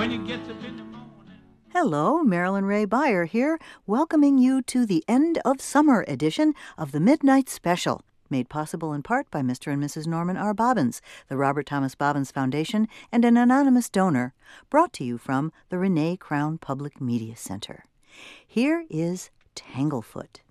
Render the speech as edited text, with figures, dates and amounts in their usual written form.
when he gets up in the morning. Hello, Marilyn Ray Beyer here, welcoming you to the end of summer edition of the Midnight Special, made possible in part by Mr. and Mrs. Norman R. Bobbins, the Robert Thomas Bobbins Foundation, and an anonymous donor, brought to you from the Renee Crown Public Media Center. Here is Tanglefoot.